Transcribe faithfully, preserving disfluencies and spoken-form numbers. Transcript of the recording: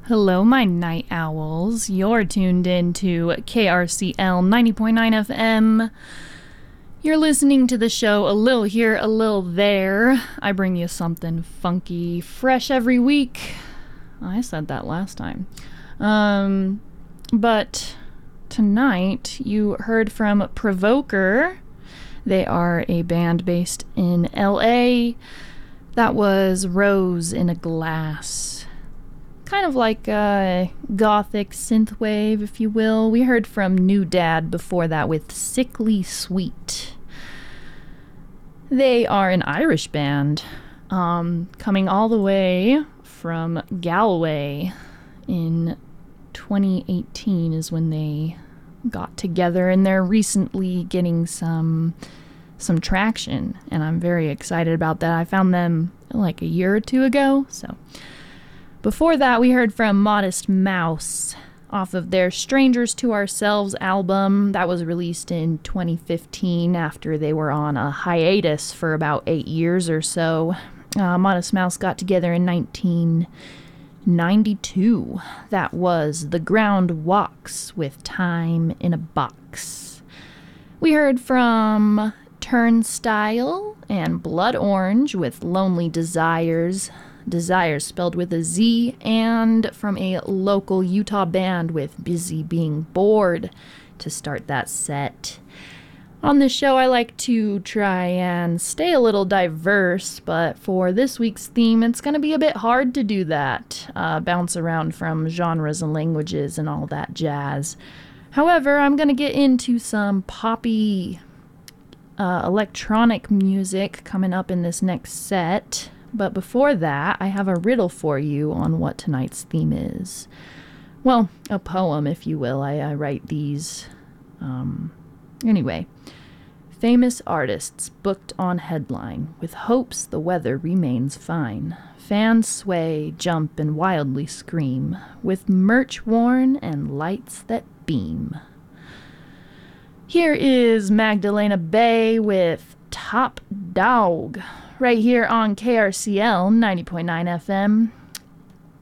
Hello, my night owls. You're tuned in to K R C L ninety point nine F M. You're listening to the show A Lil Here, A Lil There. I bring you something funky, fresh every week. I said that last time. Um, but tonight you heard from Provoker. They are a band based in L A. That was Rose in a Glass. Kind of like a gothic synthwave, if you will. We heard from New Dad before that with Sickly Sweet. They are an Irish band, um, coming all the way from Galway. In twenty eighteen is when they got together, and they're recently getting some some traction, and I'm very excited about that. I found them like a year or two ago, so... Before that, we heard from Modest Mouse off of their Strangers to Ourselves album that was released in twenty fifteen after they were on a hiatus for about eight years or so. Uh, Modest Mouse got together in nineteen ninety-two. That was The Ground Walks with Time in a Box. We heard from Turnstile and Blood Orange with Lonely Desires. Desires spelled with a Z, and from a local Utah band with Busy Being Bored to start that set. On this show, I like to try and stay a little diverse, but for this week's theme, it's going to be a bit hard to do that. Uh, bounce around from genres and languages and all that jazz. However, I'm going to get into some poppy uh, electronic music coming up in this next set. But before that, I have a riddle for you on what tonight's theme is. Well, a poem, if you will. I, I write these. Um, anyway. Famous artists booked on headline, with hopes the weather remains fine. Fans sway, jump, and wildly scream, with merch worn and lights that beam. Here is Magdalena Bay with Top Dog. Right here on K R C L ninety point nine F M.